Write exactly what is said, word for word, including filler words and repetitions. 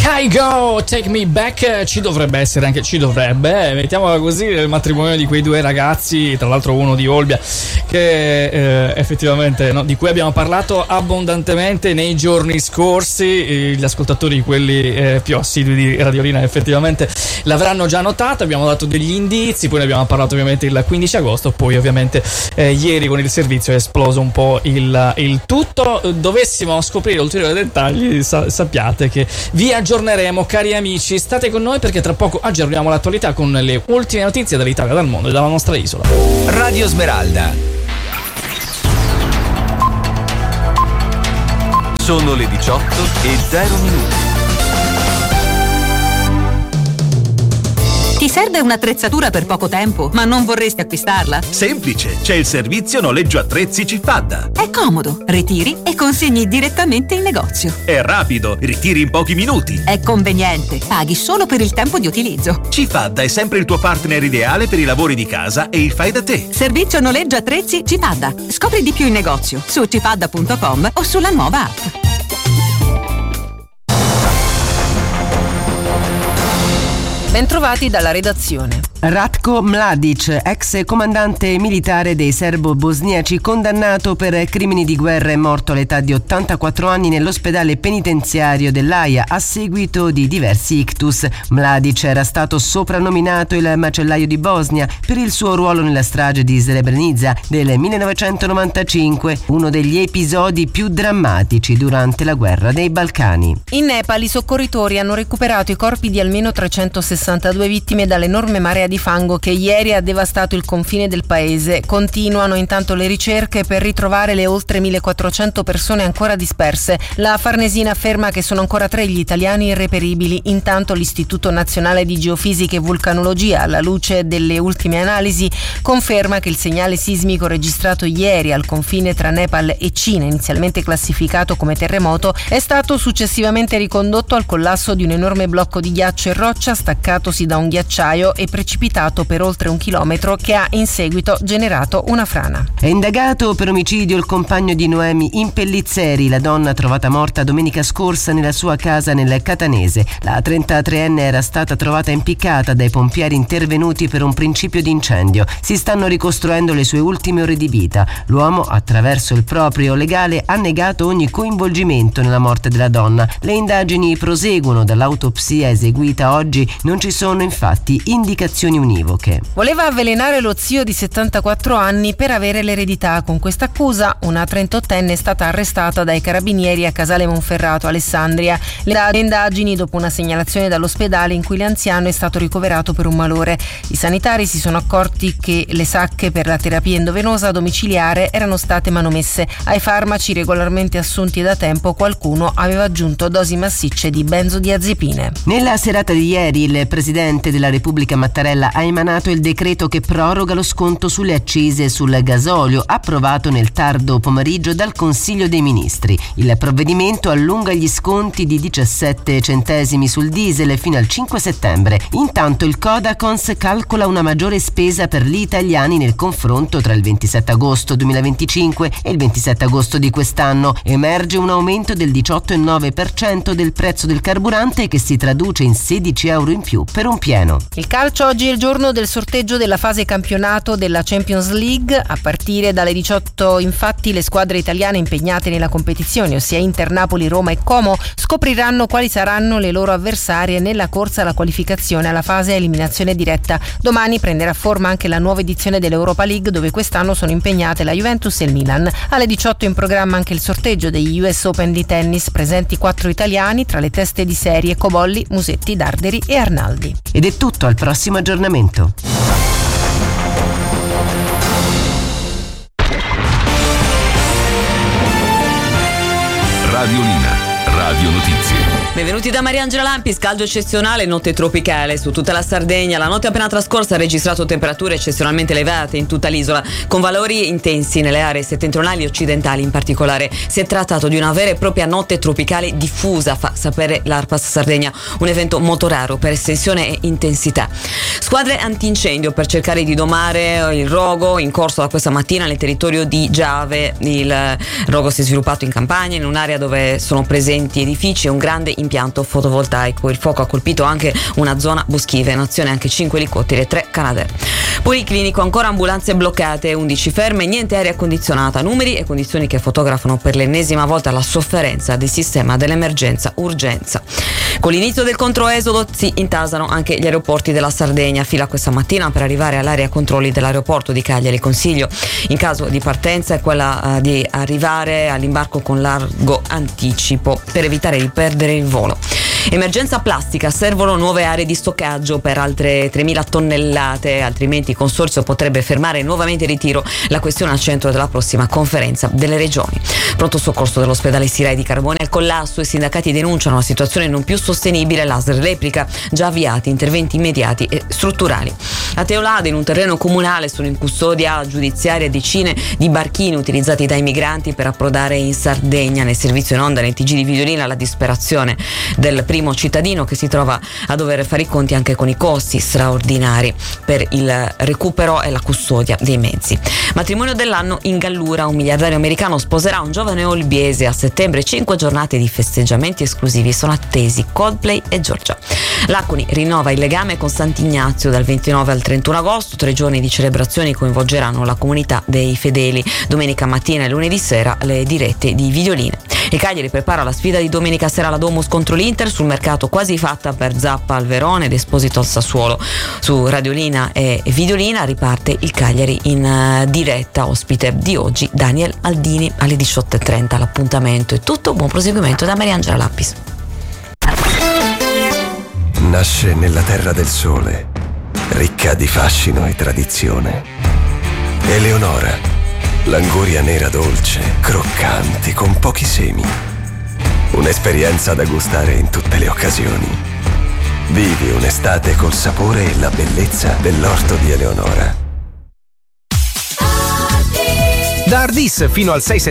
Kygo, Take Me Back. Ci dovrebbe essere anche, ci dovrebbe, eh, mettiamola così, il matrimonio di quei due ragazzi, tra l'altro uno di Olbia, che eh, effettivamente no, di cui abbiamo parlato abbondantemente nei giorni scorsi. eh, Gli ascoltatori, quelli eh, più assidui di Radiolina, effettivamente l'avranno già notato. Abbiamo dato degli indizi, poi ne abbiamo parlato ovviamente il quindici agosto, poi ovviamente eh, ieri con il servizio è esploso un po' il, il tutto. Dovessimo scoprire ulteriori dettagli, sa- sappiate che vi aggiorneremo, cari amici. State con noi perché tra poco aggiorniamo l'attualità con le ultime notizie dall'Italia, dal mondo e dalla nostra isola. Radio Smeralda. Sono le diciotto e zero minuti. Ti serve un'attrezzatura per poco tempo, ma non vorresti acquistarla? Semplice, c'è il servizio noleggio attrezzi Cifadda. È comodo, ritiri e consegni direttamente in negozio. È rapido, ritiri in pochi minuti. È conveniente, paghi solo per il tempo di utilizzo. Cifadda è sempre il tuo partner ideale per i lavori di casa e il fai da te. Servizio noleggio attrezzi Cifadda. Scopri di più in negozio su cifadda punto com o sulla nuova app. Bentrovati dalla redazione. Ratko Mladic, ex comandante militare dei serbo-bosniaci, condannato per crimini di guerra, è morto all'età di ottantaquattro anni nell'ospedale penitenziario dell'Aia a seguito di diversi ictus. Mladic era stato soprannominato il macellaio di Bosnia per il suo ruolo nella strage di Srebrenica del millenovecentonovantacinque, uno degli episodi più drammatici durante la guerra dei Balcani. In Nepal i soccorritori hanno recuperato i corpi di almeno trecentosessantadue vittime dall'enorme marea di fango che ieri ha devastato il confine del paese. Continuano intanto le ricerche per ritrovare le oltre millequattrocento persone ancora disperse. La Farnesina afferma che sono ancora tre gli italiani irreperibili. Intanto l'Istituto Nazionale di Geofisica e Vulcanologia, alla luce delle ultime analisi, conferma che il segnale sismico registrato ieri al confine tra Nepal e Cina, inizialmente classificato come terremoto, è stato successivamente ricondotto al collasso di un enorme blocco di ghiaccio e roccia staccatosi da un ghiacciaio e precipitato per oltre un chilometro, che ha in seguito generato una frana. È indagato per omicidio il compagno di Noemi in Pellizzeri, la donna trovata morta domenica scorsa nella sua casa nel Catanese. La trentatreenne era stata trovata impiccata dai pompieri intervenuti per un principio di incendio. Si stanno ricostruendo le sue ultime ore di vita. L'uomo, attraverso il proprio legale, ha negato ogni coinvolgimento nella morte della donna. Le indagini proseguono. Dall'autopsia eseguita oggi non ci sono infatti indicazioni univoche. Voleva avvelenare lo zio di settantaquattro anni per avere l'eredità. Con questa accusa una trentottenne è stata arrestata dai carabinieri a Casale Monferrato, Alessandria. Le indagini dopo una segnalazione dall'ospedale in cui l'anziano è stato ricoverato per un malore. I sanitari si sono accorti che le sacche per la terapia endovenosa domiciliare erano state manomesse. Ai farmaci regolarmente assunti da tempo qualcuno aveva aggiunto dosi massicce di benzodiazepine. Nella serata di ieri il presidente della Repubblica Mattarella ha emanato il decreto che proroga lo sconto sulle accise sul gasolio, approvato nel tardo pomeriggio dal Consiglio dei Ministri. Il provvedimento allunga gli sconti di diciassette centesimi sul diesel fino al cinque settembre. Intanto il Codacons calcola una maggiore spesa per gli italiani nel confronto tra il ventisette agosto duemilaventicinque e il ventisette agosto di quest'anno. Emerge un aumento del diciotto virgola nove per cento del prezzo del carburante, che si traduce in sedici euro in più per un pieno. Il calcio oggi è il giorno del sorteggio della fase campionato della Champions League. A partire dalle diciotto, infatti, le squadre italiane impegnate nella competizione, ossia Inter, Napoli, Roma e Como, scopriranno quali saranno le loro avversarie nella corsa alla qualificazione alla fase a eliminazione diretta. Domani prenderà forma anche la nuova edizione dell'Europa League, dove quest'anno sono impegnate la Juventus e il Milan. Alle diciotto in programma anche il sorteggio degli U S Open di tennis, presenti quattro italiani tra le teste di serie Cobolli, Musetti, Darderi e Arnaldi. Ed è tutto, al prossimo aggiornamento. Radiolina, Radio Notizie. Benvenuti da Mariangela Lampi. Scaldo eccezionale, notte tropicale su tutta la Sardegna. La notte appena trascorsa ha registrato temperature eccezionalmente elevate in tutta l'isola, con valori intensi nelle aree settentrionali e occidentali in particolare. Si è trattato di una vera e propria notte tropicale diffusa, fa sapere l'Arpas Sardegna, un evento molto raro per estensione e intensità. Squadre antincendio per cercare di domare il rogo in corso da questa mattina nel territorio di Giave. Il rogo si è sviluppato in campagna, in un'area dove sono presenti edifici e un grande impianto fotovoltaico. Il fuoco ha colpito anche una zona boschiva, in azione anche cinque elicotteri e tre Canadair. Policlinico, ancora ambulanze bloccate, undici ferme, niente aria condizionata, numeri e condizioni che fotografano per l'ennesima volta la sofferenza del sistema dell'emergenza urgenza. Con l'inizio del controesodo si intasano anche gli aeroporti della Sardegna. Fila questa mattina per arrivare all'area controlli dell'aeroporto di Cagliari. Il consiglio in caso di partenza è quella uh, di arrivare all'imbarco con largo anticipo per evitare di perdere il volo. Emergenza plastica, servono nuove aree di stoccaggio per altre tremila tonnellate, altrimenti il consorzio potrebbe fermare nuovamente il ritiro. La questione al centro della prossima conferenza delle regioni. Pronto soccorso dell'ospedale Sirai di Carbone al collasso, i sindacati denunciano una situazione non più sostenibile. L'A S R replica, già avviati interventi immediati e strutturali. A Teolade, in un terreno comunale, sono in custodia giudiziaria decine di barchini utilizzati dai migranti per approdare in Sardegna. Nel servizio in onda nel T G di Vidolina la disperazione del primo cittadino che si trova a dover fare i conti anche con i costi straordinari per il recupero e la custodia dei mezzi. Matrimonio dell'anno in Gallura, un miliardario americano sposerà un giovane olbiese. A settembre cinque giornate di festeggiamenti esclusivi sono attesi Coldplay e Giorgia. L'Acuni rinnova il legame con Sant'Ignazio dal ventinove al trentuno agosto, tre giorni di celebrazioni coinvolgeranno la comunità dei fedeli. Domenica mattina e lunedì sera le dirette di Vidolina. E Cagliari prepara la sfida di domenica sera alla Domus contro l'Inter, sul mercato quasi fatta per Zappa al Verone ed Esposito al Sassuolo. Su Radiolina e Vidolina riparte il Cagliari in uh, diretta, ospite di oggi Daniel Aldini alle diciotto e trenta. L'appuntamento è tutto, buon proseguimento da Mariangela Lappis. Nasce nella terra del sole, ricca di fascino e tradizione. Eleonora, l'anguria nera dolce, croccante, con pochi semi. Un'esperienza da gustare in tutte le occasioni. Vivi un'estate col sapore e la bellezza dell'orto di Eleonora. Da Ardis fino al sei settembre